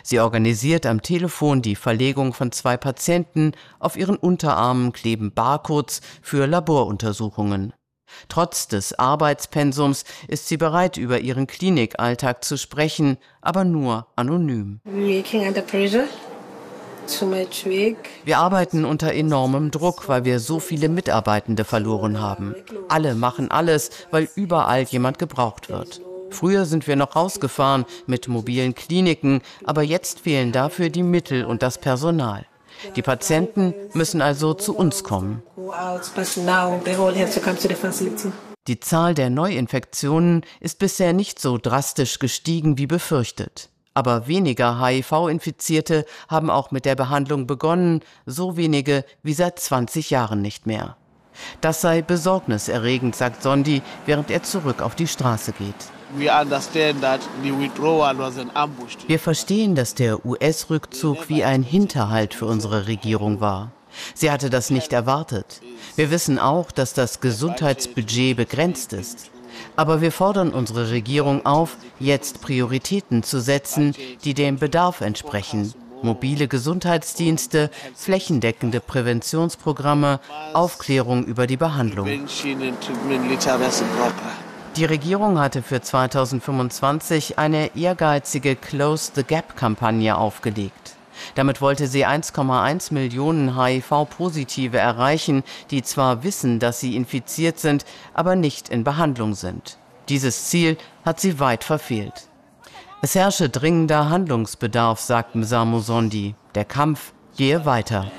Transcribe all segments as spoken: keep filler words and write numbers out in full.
Sie organisiert am Telefon die Verlegung von zwei Patienten. Auf ihren Unterarmen kleben Barcodes für Laboruntersuchungen. Trotz des Arbeitspensums ist sie bereit, über ihren Klinikalltag zu sprechen, aber nur anonym. Wir arbeiten unter enormem Druck, weil wir so viele Mitarbeitende verloren haben. Alle machen alles, weil überall jemand gebraucht wird. Früher sind wir noch rausgefahren mit mobilen Kliniken, aber jetzt fehlen dafür die Mittel und das Personal. Die Patienten müssen also zu uns kommen. Die Zahl der Neuinfektionen ist bisher nicht so drastisch gestiegen wie befürchtet. Aber weniger H I V-Infizierte haben auch mit der Behandlung begonnen, so wenige wie seit zwanzig Jahren nicht mehr. Das sei besorgniserregend, sagt Sondi, während er zurück auf die Straße geht. Wir verstehen, dass der U S-Rückzug wie ein Hinterhalt für unsere Regierung war. Sie hatte das nicht erwartet. Wir wissen auch, dass das Gesundheitsbudget begrenzt ist. Aber wir fordern unsere Regierung auf, jetzt Prioritäten zu setzen, die dem Bedarf entsprechen. Mobile Gesundheitsdienste, flächendeckende Präventionsprogramme, Aufklärung über die Behandlung. Die Regierung hatte für zweitausendfünfundzwanzig eine ehrgeizige Close the Gap-Kampagne aufgelegt. Damit wollte sie eins Komma eins Millionen H I V-Positive erreichen, die zwar wissen, dass sie infiziert sind, aber nicht in Behandlung sind. Dieses Ziel hat sie weit verfehlt. Es herrsche dringender Handlungsbedarf, sagt Msamo Sondi. Der Kampf gehe weiter.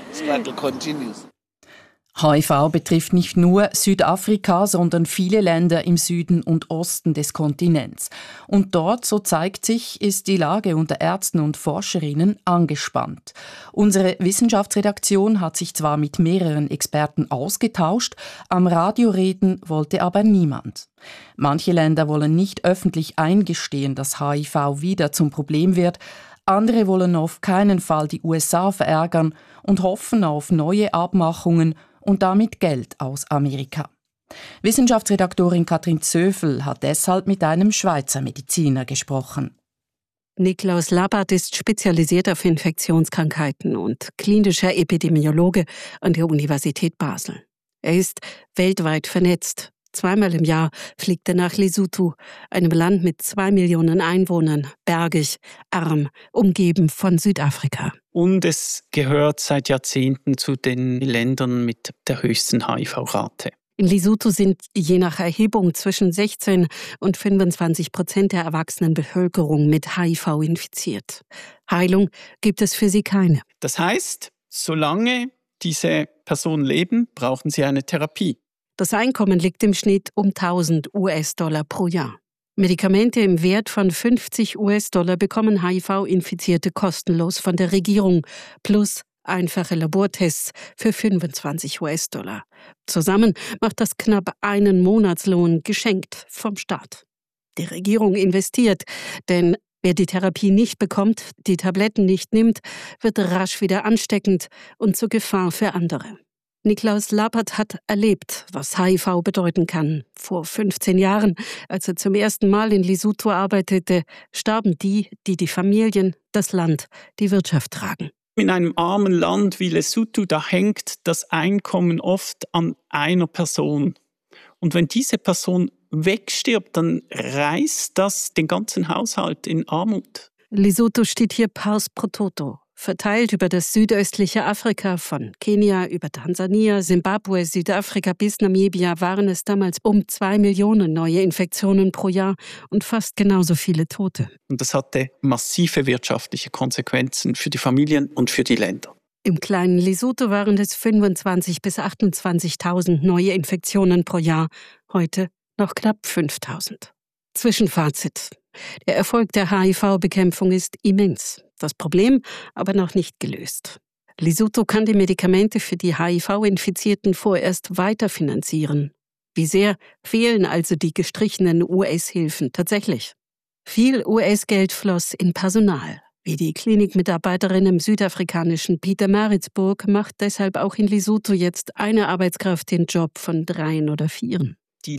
H I V betrifft nicht nur Südafrika, sondern viele Länder im Süden und Osten des Kontinents. Und dort, so zeigt sich, ist die Lage unter Ärzten und Forscherinnen angespannt. Unsere Wissenschaftsredaktion hat sich zwar mit mehreren Experten ausgetauscht, am Radio reden wollte aber niemand. Manche Länder wollen nicht öffentlich eingestehen, dass H I V wieder zum Problem wird. Andere wollen auf keinen Fall die U S A verärgern und hoffen auf neue Abmachungen und damit Geld aus Amerika. Wissenschaftsredaktorin Katrin Zöfel hat deshalb mit einem Schweizer Mediziner gesprochen. Niklaus Lappert ist spezialisiert auf Infektionskrankheiten und klinischer Epidemiologe an der Universität Basel. Er ist weltweit vernetzt. Zweimal im Jahr fliegt er nach Lesotho, einem Land mit zwei Millionen Einwohnern, bergig, arm, umgeben von Südafrika. Und es gehört seit Jahrzehnten zu den Ländern mit der höchsten H I V-Rate. In Lesotho sind je nach Erhebung zwischen sechzehn und fünfundzwanzig Prozent der erwachsenen Bevölkerung mit H I V infiziert. Heilung gibt es für sie keine. Das heißt, solange diese Personen leben, brauchen sie eine Therapie. Das Einkommen liegt im Schnitt um tausend U S-Dollar pro Jahr. Medikamente im Wert von fünfzig U S-Dollar bekommen H I V-Infizierte kostenlos von der Regierung, plus einfache Labortests für fünfundzwanzig U S-Dollar. Zusammen macht das knapp einen Monatslohn geschenkt vom Staat. Die Regierung investiert, denn wer die Therapie nicht bekommt, die Tabletten nicht nimmt, wird rasch wieder ansteckend und zur Gefahr für andere. Niklaus Lappert hat erlebt, was H I V bedeuten kann. Vor fünfzehn Jahren, als er zum ersten Mal in Lesotho arbeitete, starben die, die die Familien, das Land, die Wirtschaft tragen. In einem armen Land wie Lesotho, da hängt das Einkommen oft an einer Person. Und wenn diese Person wegstirbt, dann reißt das den ganzen Haushalt in Armut. Lesotho steht hier pars pro toto. Verteilt über das südöstliche Afrika, von Kenia über Tansania, Simbabwe, Südafrika bis Namibia, waren es damals um zwei Millionen neue Infektionen pro Jahr und fast genauso viele Tote. Und das hatte massive wirtschaftliche Konsequenzen für die Familien und für die Länder. Im kleinen Lesotho waren es fünfundzwanzigtausend bis achtundzwanzigtausend neue Infektionen pro Jahr, heute noch knapp fünftausend. Zwischenfazit. Der Erfolg der H I V-Bekämpfung ist immens. Das Problem aber noch nicht gelöst. Lesotho kann die Medikamente für die H I V-Infizierten vorerst weiterfinanzieren. Wie sehr fehlen also die gestrichenen U S-Hilfen tatsächlich? Viel U S-Geld floss in Personal. Wie die Klinikmitarbeiterin im südafrikanischen Pietermaritzburg macht deshalb auch in Lesotho jetzt eine Arbeitskraft den Job von dreien oder vieren. Die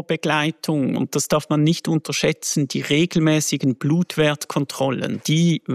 Laborbegleitung, und das darf man nicht unterschätzen, die regelmäßigen Blutwertkontrollen, die